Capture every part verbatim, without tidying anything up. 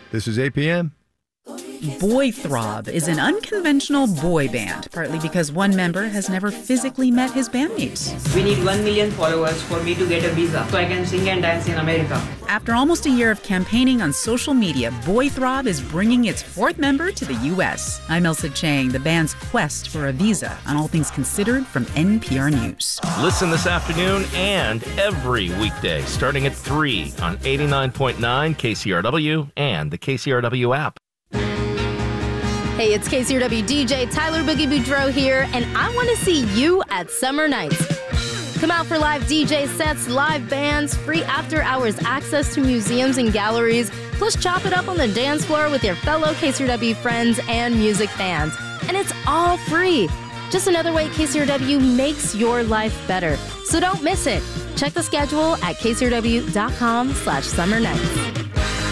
This is A P M. Boy Throb is an unconventional boy band, partly because one member has never physically met his bandmates. We need one million followers for me to get a visa so I can sing and dance in America. After almost a year of campaigning on social media, Boy Throb is bringing its fourth member to the U S. I'm Elsa Chang, the band's quest for a visa on All Things Considered from N P R News. Listen this afternoon and every weekday starting at three on eighty-nine point nine K C R W and the K C R W app. Hey, it's K C R W D J Tyler Boogie Boudreaux here, and I want to see you at Summer Nights. Come out for live D J sets, live bands, free after-hours access to museums and galleries, plus chop it up on the dance floor with your fellow K C R W friends and music fans. And it's all free. Just another way K C R W makes your life better. So don't miss it. Check the schedule at kcrw.com slash summer nights.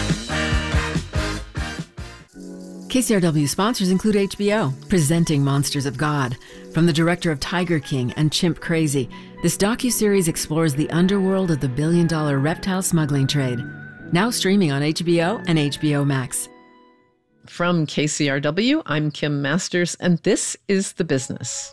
K C R W sponsors include H B O, presenting Monsters of God. From the director of Tiger King and Chimp Crazy, this docuseries explores the underworld of the billion-dollar reptile smuggling trade. Now streaming on H B O and H B O Max. From K C R W, I'm Kim Masters, and this is The Business.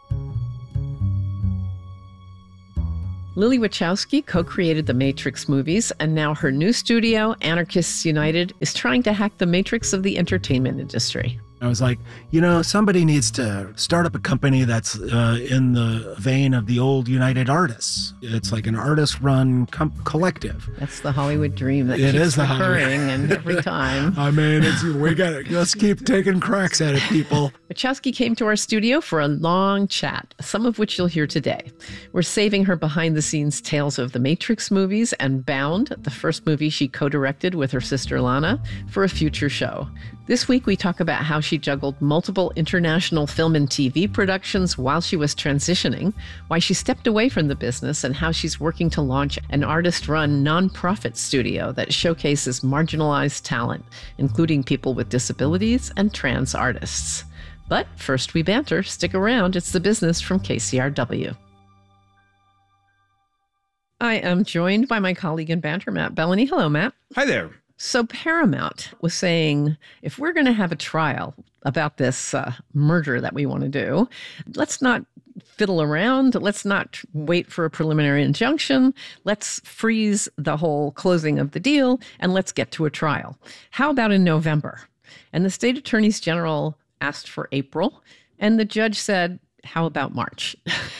Lily Wachowski co-created the Matrix movies, and now her new studio, Anarchists United, is trying to hack the matrix of the entertainment industry. I was like, you know, somebody needs to start up a company that's uh, in the vein of the old United Artists. It's like an artist-run com- collective. That's the Hollywood dream that it keeps is the recurring, and every time. I mean, it's, we got to just keep taking cracks at it, people. Wachowski came to our studio for a long chat, some of which you'll hear today. We're saving her behind-the-scenes tales of the Matrix movies and Bound, the first movie she co-directed with her sister Lana, for a future show. This week, we talk about how she juggled multiple international film and T V productions while she was transitioning, why she stepped away from the business, and how she's working to launch an artist-run nonprofit studio that showcases marginalized talent, including people with disabilities and trans artists. But first we banter. Stick around. It's The Business from K C R W. I am joined by my colleague in banter, Matt Bellany. Hello, Matt. Hi there. So Paramount was saying, if we're going to have a trial about this uh, murder that we want to do, let's not fiddle around. Let's not wait for a preliminary injunction. Let's freeze the whole closing of the deal, and let's get to a trial. How about in November? And the state attorneys general asked for April, and the judge said, how about March?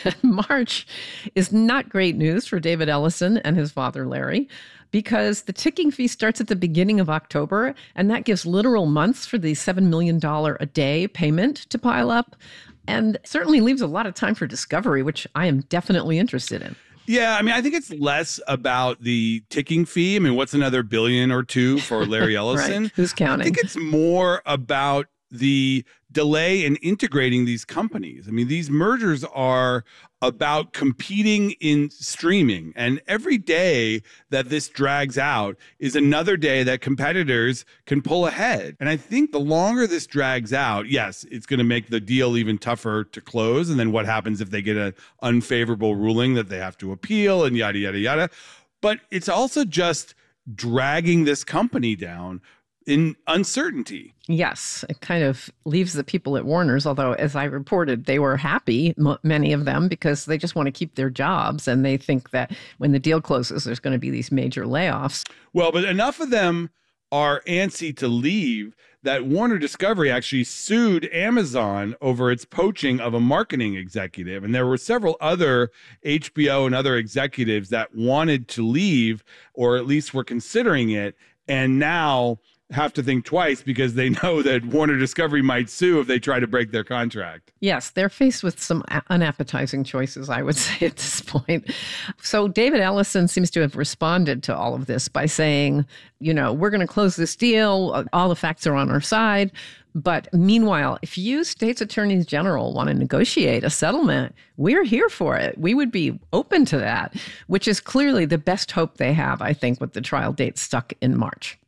March is not great news for David Ellison and his father, Larry, because the ticking fee starts at the beginning of October, and that gives literal months for the seven million dollars a day payment to pile up, and certainly leaves a lot of time for discovery, which I am definitely interested in. Yeah, I mean, I think it's less about the ticking fee. I mean, what's another billion or two for Larry Ellison? Right. Who's counting? I think it's more about the delay in integrating these companies. I mean, these mergers are about competing in streaming. And every day that this drags out is another day that competitors can pull ahead. And I think the longer this drags out, yes, it's going to make the deal even tougher to close. And then what happens if they get an unfavorable ruling that they have to appeal and yada, yada, yada. But it's also just dragging this company down in uncertainty. Yes, it kind of leaves the people at Warner's, although as I reported, they were happy, m- many of them, because they just want to keep their jobs. And they think that when the deal closes, there's going to be these major layoffs. Well, but enough of them are antsy to leave that Warner Discovery actually sued Amazon over its poaching of a marketing executive. And there were several other H B O and other executives that wanted to leave, or at least were considering it. And now have to think twice because they know that Warner Discovery might sue if they try to break their contract. Yes, they're faced with some unappetizing choices, I would say, at this point. So David Ellison seems to have responded to all of this by saying, you know, we're going to close this deal. All the facts are on our side. But meanwhile, if you state's attorneys general want to negotiate a settlement, we're here for it. We would be open to that, which is clearly the best hope they have, I think, with the trial date stuck in March.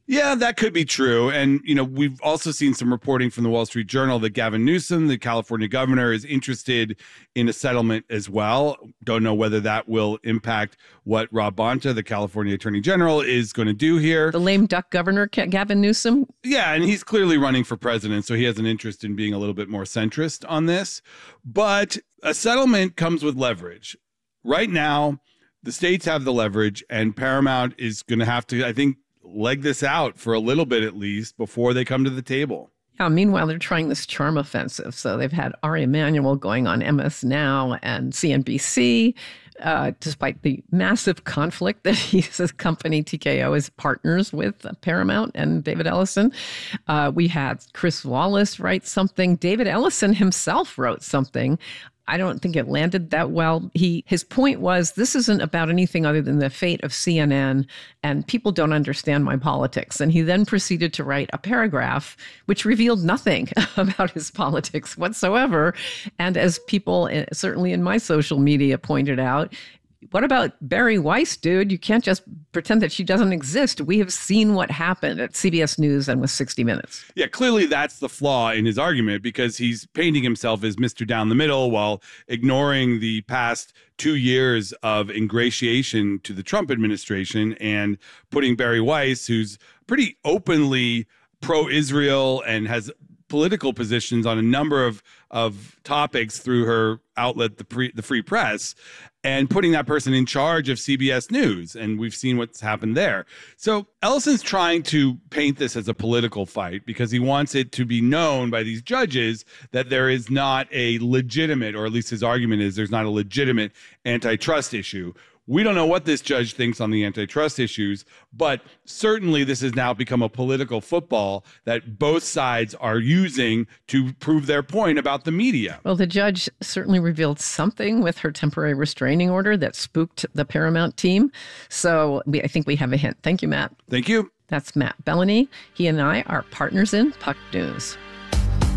Yeah, that could be true. And, you know, we've also seen some reporting from the Wall Street Journal that Gavin Newsom, the California governor, is interested in a settlement as well. Don't know whether that will impact what Rob Bonta, the California Attorney General, is going to do here. The lame duck governor, Gavin Newsom? Yeah, and he's clearly running for president, so he has an interest in being a little bit more centrist on this. But a settlement comes with leverage. Right now, the states have the leverage, and Paramount is going to have to, I think, leg this out for a little bit at least before they come to the table. Yeah, meanwhile, they're trying this charm offensive. So they've had Ari Emanuel going on M S Now and C N B C, uh, despite the massive conflict that his company T K O is partners with Paramount and David Ellison. Uh, we had Chris Wallace write something. David Ellison himself wrote something. I don't think it landed that well. He his point was, this isn't about anything other than the fate of C N N, and people don't understand my politics. And he then proceeded to write a paragraph which revealed nothing about his politics whatsoever. And as people, certainly in my social media, pointed out, what about Bari Weiss, dude? You can't just pretend that she doesn't exist. We have seen what happened at C B S News and with sixty minutes. Yeah, clearly that's the flaw in his argument, because he's painting himself as Mister Down the Middle while ignoring the past two years of ingratiation to the Trump administration and putting Bari Weiss, who's pretty openly pro-Israel and has political positions on a number of, of topics through her outlet, the, pre, the Free Press, and putting that person in charge of C B S News. And we've seen what's happened there. So Ellison's trying to paint this as a political fight because he wants it to be known by these judges that there is not a legitimate, or at least his argument is there's not a legitimate antitrust issue. We don't know what this judge thinks on the antitrust issues, but certainly this has now become a political football that both sides are using to prove their point about the media. Well, the judge certainly revealed something with her temporary restraining order that spooked the Paramount team. So we, I think we have a hint. Thank you, Matt. Thank you. That's Matt Bellany. He and I are partners in Puck News.